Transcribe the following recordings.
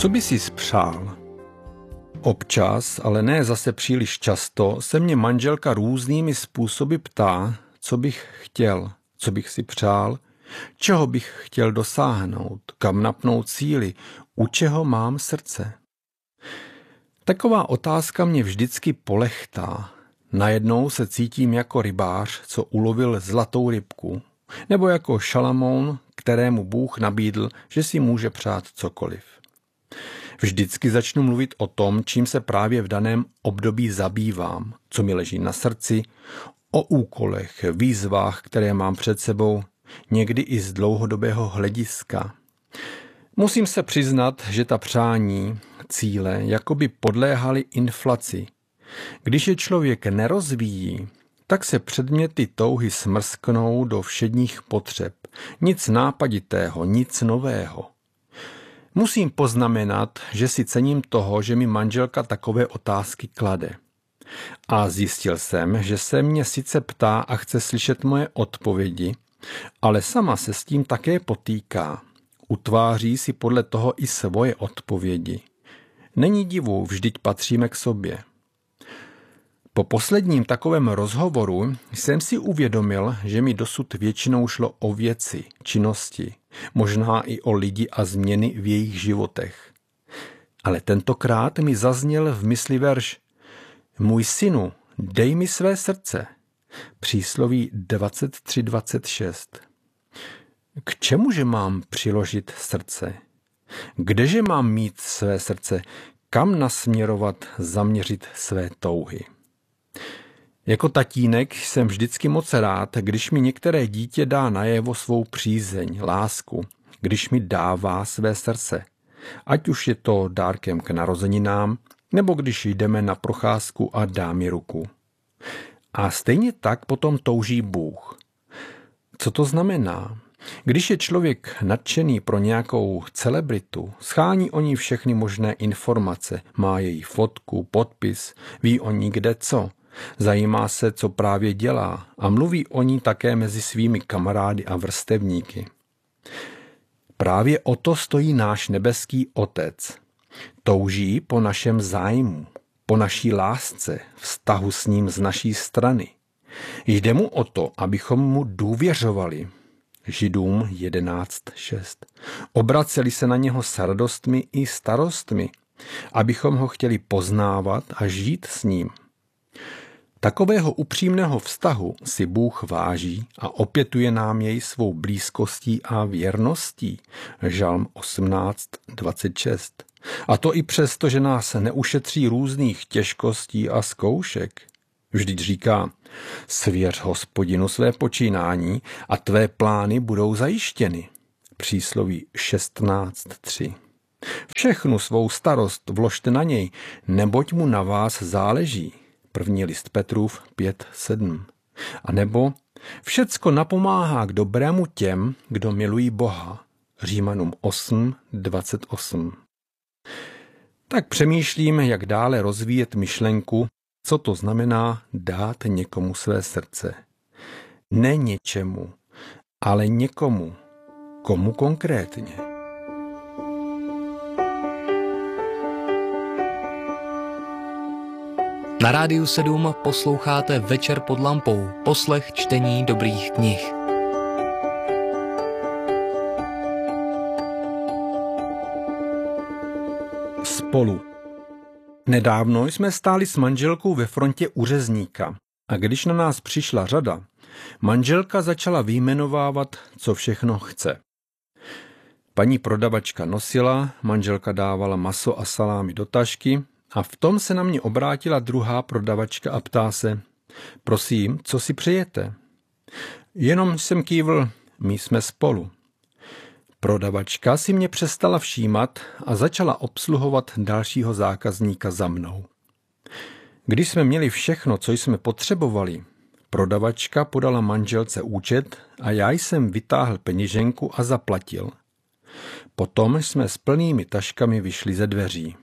Co by si spřál? Občas, ale ne zase příliš často, se mě manželka různými způsoby ptá, co bych chtěl, co bych si přál, čeho bych chtěl dosáhnout, kam napnout síly, u čeho mám srdce. Taková otázka mě vždycky polechtá. Najednou se cítím jako rybář, co ulovil zlatou rybku, nebo jako Šalamoun, kterému Bůh nabídl, že si může přát cokoliv. Vždycky začnu mluvit o tom, čím se právě v daném období zabývám, co mi leží na srdci, o úkolech, výzvách, které mám před sebou, někdy i z dlouhodobého hlediska. Musím se přiznat, že ta přání, cíle, jakoby podléhaly inflaci. Když je člověk nerozvíjí, tak se předměty touhy smrsknou do všedních potřeb. Nic nápaditého, nic nového. Musím poznamenat, že si cením toho, že mi manželka takové otázky klade. A zjistil jsem, že se mě sice ptá a chce slyšet moje odpovědi, ale sama se s tím také potýká. Utváří si podle toho i svoje odpovědi. Není divu, vždyť patříme k sobě. Po posledním takovém rozhovoru jsem si uvědomil, že mi dosud většinou šlo o věci, činnosti, možná i o lidi a změny v jejich životech. Ale tentokrát mi zazněl v mysli verš: Můj synu, dej mi své srdce. Přísloví 23:26. K čemuže mám přiložit srdce? Kdeže mám mít své srdce? Kam nasměrovat, zaměřit své touhy? Jako tatínek jsem vždycky moc rád, když mi některé dítě dá najevo svou přízeň, lásku, když mi dává své srdce. Ať už je to dárkem k narozeninám, nebo když jdeme na procházku a dá mi ruku. A stejně tak potom touží Bůh. Co to znamená? Když je člověk nadšený pro nějakou celebritu, schání o ní všechny možné informace, má její fotku, podpis, ví o ní kde co, zajímá se, co právě dělá a mluví o ní také mezi svými kamarády a vrstevníky. Právě o to stojí náš nebeský Otec. Touží po našem zájmu, po naší lásce, vztahu s ním z naší strany. Jde mu o to, abychom mu důvěřovali. Židům 11:6. Obraceli se na něho s radostmi i starostmi, abychom ho chtěli poznávat a žít s ním. Takového upřímného vztahu si Bůh váží a opětuje nám jej svou blízkostí a věrností. Žalm 18:26. A to i přesto, že nás neušetří různých těžkostí a zkoušek. Vždyť říká: svěř Hospodinu své počínání a tvé plány budou zajištěny. Přísloví 16:3. Všechnu svou starost vložte na něj, neboť mu na vás záleží. 1. list Petrův 5:7. A nebo všecko napomáhá k dobrému těm, kdo milují Boha. Římanům 8:28. Tak přemýšlím, jak dále rozvíjet myšlenku, co to znamená dát někomu své srdce. Ne něčemu, ale někomu. Komu konkrétně? Na Rádiu 7 posloucháte Večer pod lampou, poslech čtení dobrých knih. Spolu. Nedávno jsme stáli s manželkou ve frontě u řezníka a když na nás přišla řada, manželka začala vyjmenovávat, co všechno chce. Paní prodavačka nosila, manželka dávala maso a salámy do tašky a v tom se na mě obrátila druhá prodavačka a ptá se: prosím, co si přejete? Jenom jsem kývl, my jsme spolu. Prodavačka si mě přestala všímat a začala obsluhovat dalšího zákazníka za mnou. Když jsme měli všechno, co jsme potřebovali, prodavačka podala manželce účet a já jsem vytáhl peněženku a zaplatil. Potom jsme s plnými taškami vyšli ze dveří.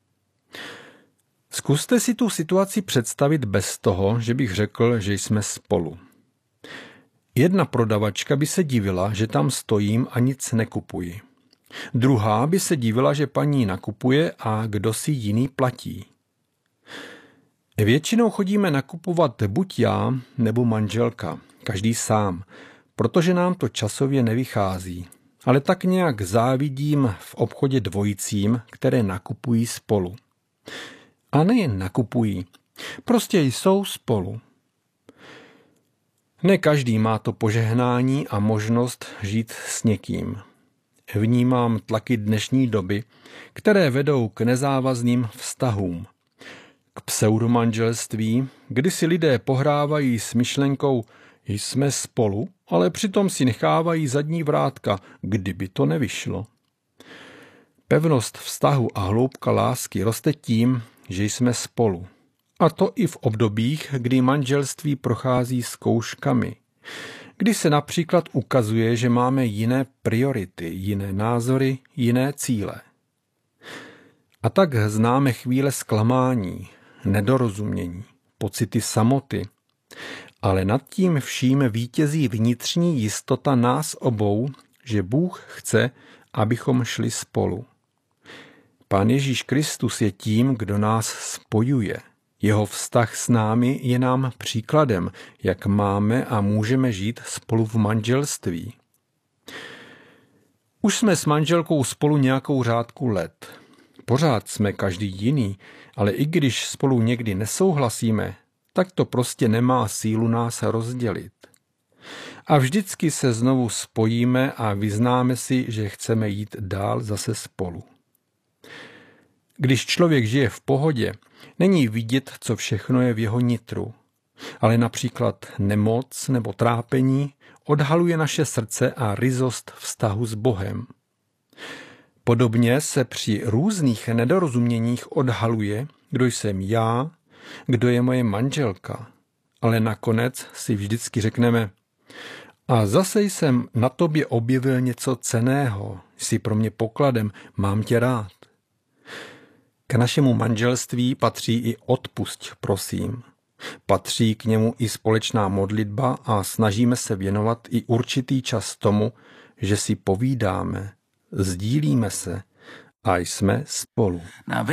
Zkuste si tu situaci představit bez toho, že bych řekl, že jsme spolu. Jedna prodavačka by se divila, že tam stojím a nic nekupuji. Druhá by se divila, že paní nakupuje a kdo si jiný platí. Většinou chodíme nakupovat buď já nebo manželka, každý sám, protože nám to časově nevychází. Ale tak nějak závidím v obchodě dvojicím, které nakupují spolu. A nejen nakupují, prostě jsou spolu. Ne každý má to požehnání a možnost žít s někým. Vnímám tlaky dnešní doby, které vedou k nezávazným vztahům. K pseudomanželství, kdy si lidé pohrávají s myšlenkou jsme spolu, ale přitom si nechávají zadní vrátka, kdyby to nevyšlo. Pevnost vztahu a hloubka lásky roste tím, že jsme spolu. A to i v obdobích, kdy manželství prochází zkouškami. Kdy se například ukazuje, že máme jiné priority, jiné názory, jiné cíle. A tak známe chvíle zklamání, nedorozumění, pocity samoty. Ale nad tím vším vítězí vnitřní jistota nás obou, že Bůh chce, abychom šli spolu. Pán Ježíš Kristus je tím, kdo nás spojuje. Jeho vztah s námi je nám příkladem, jak máme a můžeme žít spolu v manželství. Už jsme s manželkou spolu nějakou řádku let. Pořád jsme každý jiný, ale i když spolu někdy nesouhlasíme, tak to prostě nemá sílu nás rozdělit. A vždycky se znovu spojíme a vyznáme si, že chceme jít dál zase spolu. Když člověk žije v pohodě, není vidět, co všechno je v jeho nitru, ale například nemoc nebo trápení odhaluje naše srdce a ryzost vztahu s Bohem. Podobně se při různých nedorozuměních odhaluje, kdo jsem já, kdo je moje manželka, ale nakonec si vždycky řekneme, a zase jsem na tobě objevil něco cenného, jsi pro mě pokladem, mám tě rád. K našemu manželství patří i odpusť, prosím. Patří k němu i společná modlitba a snažíme se věnovat i určitý čas tomu, že si povídáme, sdílíme se a jsme spolu.